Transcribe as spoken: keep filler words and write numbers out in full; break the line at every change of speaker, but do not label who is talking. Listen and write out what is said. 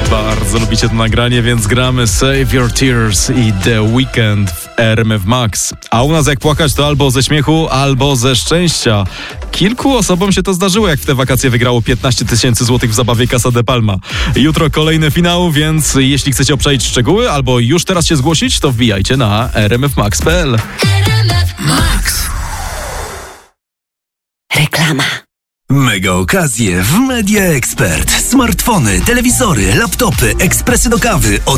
Bardzo lubicie to nagranie, więc gramy Save Your Tears i The Weeknd w R M F Max. A u nas jak płakać to albo ze śmiechu, albo ze szczęścia. Kilku osobom się to zdarzyło, jak w te wakacje wygrało piętnaście tysięcy złotych w zabawie Casa de Palma. Jutro kolejny finał, więc jeśli chcecie obczaić szczegóły, albo już teraz się zgłosić, to wbijajcie na r m f max kropka p l.
Max. Reklama.
Mega okazje w Media Expert. Smartfony, telewizory, laptopy, ekspresy do kawy od